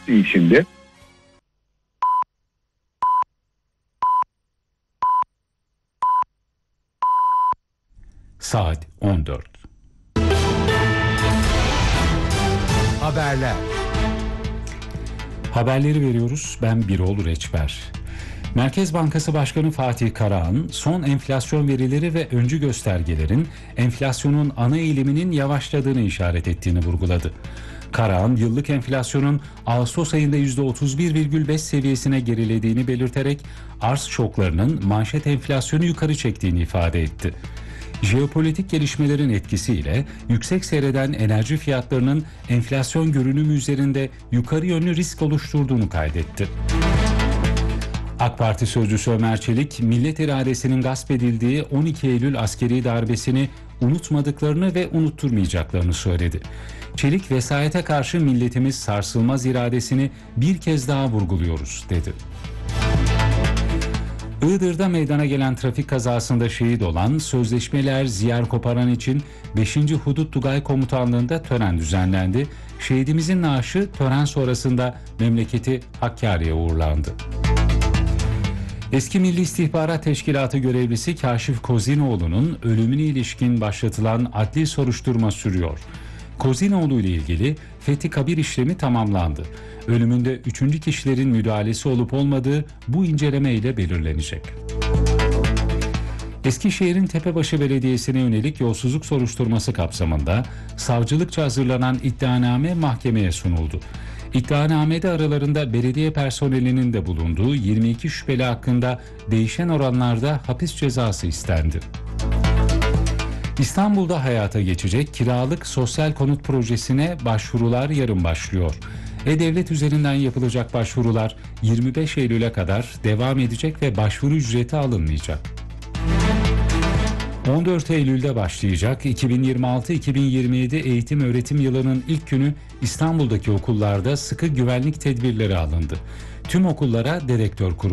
şimdi. Saat 14. Haberler. Haberleri veriyoruz. Ben Birol Reçber. Merkez Bankası Başkanı Fatih Karahan, son enflasyon verileri ve öncü göstergelerin enflasyonun ana eğiliminin yavaşladığını işaret ettiğini vurguladı. Karahan, yıllık enflasyonun Ağustos ayında %31,5 seviyesine gerilediğini belirterek arz şoklarının manşet enflasyonu yukarı çektiğini ifade etti. Jeopolitik gelişmelerin etkisiyle yüksek seyreden enerji fiyatlarının enflasyon görünümü üzerinde yukarı yönlü risk oluşturduğunu kaydetti. AK Parti sözcüsü Ömer Çelik, millet iradesinin gasp edildiği 12 Eylül askeri darbesini unutmadıklarını ve unutturmayacaklarını söyledi. Çelik, vesayete karşı milletimiz sarsılmaz iradesini bir kez daha vurguluyoruz, dedi. Iğdır'da meydana gelen trafik kazasında şehit olan sözleşmeler Ziyer Koparan için 5. Hudut Tugay Komutanlığı'nda tören düzenlendi. Şehidimizin naaşı tören sonrasında memleketi Hakkari'ye uğurlandı. Eski Milli İstihbarat Teşkilatı görevlisi Kaşif Kozinoğlu'nun ölümüne ilişkin başlatılan adli soruşturma sürüyor. Kozinoğlu ile ilgili Fethi Kabir işlemi tamamlandı. Ölümünde 3. kişilerin müdahalesi olup olmadığı bu inceleme ile belirlenecek. Eskişehir'in Tepebaşı Belediyesi'ne yönelik yolsuzluk soruşturması kapsamında savcılıkça hazırlanan iddianame mahkemeye sunuldu. İddianamede aralarında belediye personelinin de bulunduğu 22 şüpheli hakkında değişen oranlarda hapis cezası istendi. İstanbul'da hayata geçecek kiralık sosyal konut projesine başvurular yarın başlıyor. E-Devlet üzerinden yapılacak başvurular 25 Eylül'e kadar devam edecek ve başvuru ücreti alınmayacak. 14 Eylül'de başlayacak 2026-2027 eğitim öğretim yılının ilk günü İstanbul'daki okullarda sıkı güvenlik tedbirleri alındı. Tüm okullara dedektör kuruldu.